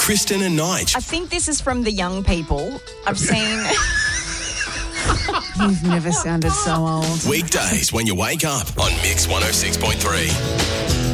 Kristen and Nige. I think this is from the young people. I've seen... You've never sounded so old. Weekdays when you wake up on Mix 106.3.